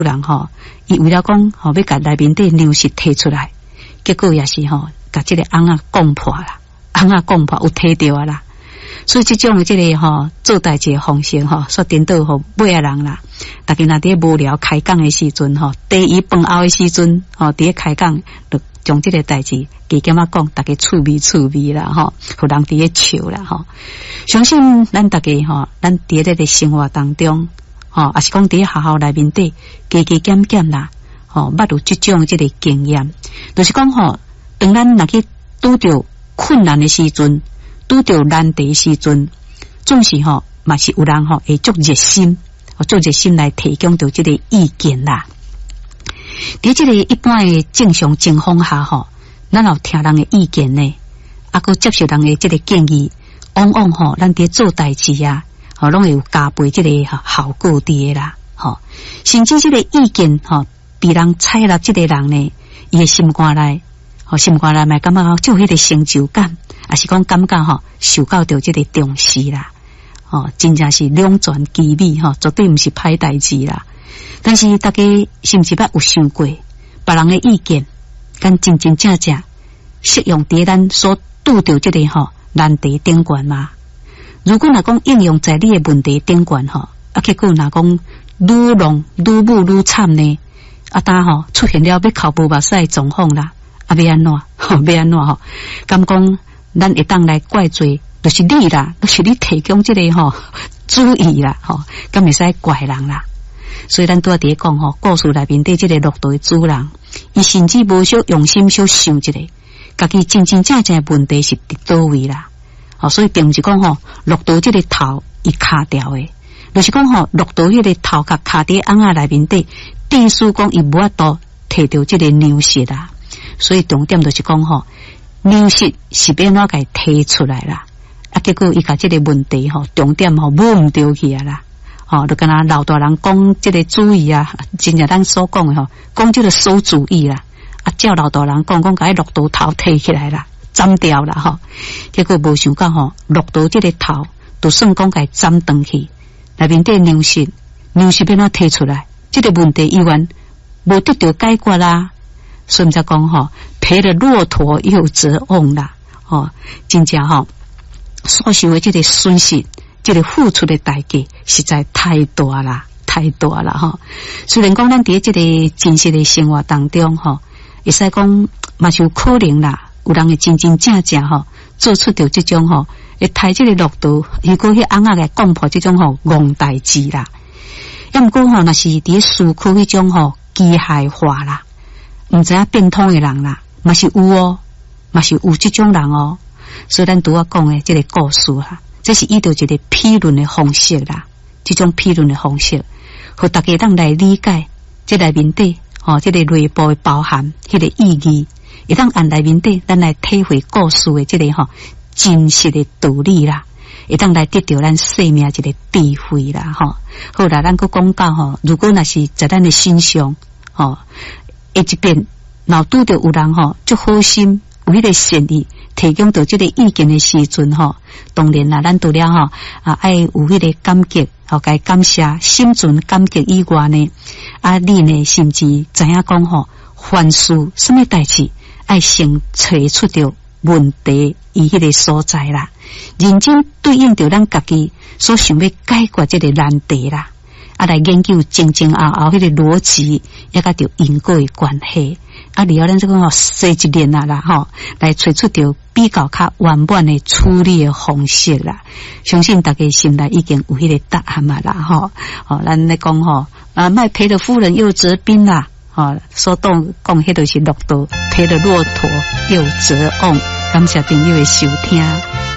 人吼，伊为了讲吼要甲内面的粮食摕出来，结果也是吼，甲这个翁仔讲破啦，翁仔讲破有摕到啊啦。所以这种这个吼做代志的方式吼，说颠倒吼尾仔人啦，大家若伫无聊开讲的时阵吼，第一饭后的时阵吼，伫开讲就将这个代志加减啊讲，大家趣味啦吼，互人伫咧笑啦吼。相信咱大家吼，咱伫咧生活当中吼，也是讲伫学校内面底加减减啦，吼，捌有这种这个经验，就是讲吼，当咱若去拄着困难的时阵。拄着难题时阵，总是吼嘛是有人吼会足热心，足热心来提供到这个意见啦。伫这个一般的正常情况下吼，咱有听人的意见呢，佮接受人的这个建议，往往吼咱伫做代志啊，吼拢会有加倍这个效果伫啦，吼。甚至这个意见吼被人采纳，这个人呢，伊的心肝内，心肝内嘛感觉就有迄个成就感。也是讲感觉吼受到着这个重视啦，真正是两全其美吼，绝对毋是歹代志啦。但是大家是毋是捌有想过，别人的意见，敢真正适用伫咱所拄着这个难题顶悬吗？如果若讲应用在你的问题顶悬吼，结果若讲愈弄愈舞愈惨呢？当出现了要哭无目屎的状况啦，要安怎？要安怎吼？敢讲？咱会当来怪罪，就是你啦，就是你提供这个主意啦，敢袂使怪人啦。所以咱拄仔伫讲故事内面的这个骆驼的主人，伊甚至无小用心小想一个，家己真正的问题是伫倒位啦。所以并毋是讲骆驼这个头伊卡掉的，就是讲骆驼迄个头壳卡伫翁仔内面的，意思讲伊无法度摕到这个粮食啦。所以重点就是讲粮食是要哪个提出来啦？结果伊甲这个问题重点摸唔对去啊啦，就跟他老大人讲这个主意啊，真正咱所讲的讲这个馊主意啦，照老大人讲甲迄骆驼头提起来啦，斩掉啦结果无想到骆驼这个头，就算讲甲斩断去，内面的粮食要哪提出来？这个问题依然无得到解决啦。所以才讲赔了骆驼又折翁啦，真正所受的这个损失，这个付出的代价实在太大啦，虽然讲咱伫这个真实的生活当中会使讲嘛是有可能啦，有人会真正做出着这种会抬这个骆驼，如果迄翁仔来讲破这种戆代志啦，要毋过若是伫市区迄种机械化啦。毋知影变通的人啦，嘛是有嘛是有这种人所以咱拄仔讲的这个故事这是依照一个批论的方式啦，这种批论的方式，互大家当来理解这内面底这个内部的包含迄个意义，会当按内面底咱来体会故事的这个真实的道理啦，会当来得到咱生命一个智慧啦好啦，咱佫讲到如果若是在咱的身上一边若拄着有人足好心有迄个善意提供到这个意见的时阵当然啦，咱除了爱有迄个感激该感谢，心存感激以外呢，你呢甚至知影讲凡事什么代志爱先找出着问题伊迄个所在啦，认真对应着咱家己所想要解决这个难题啦。来研究前前后后迄个逻辑，也甲着因果的关系。然后咱这个细一点啦来找出着比较较完满的处理的方式啦。相信大家心内已经有迄个答案啦咱来讲卖赔了夫人又折兵啦所讲迄就是骆驼赔了骆驼又折翁。感谢朋友的收听。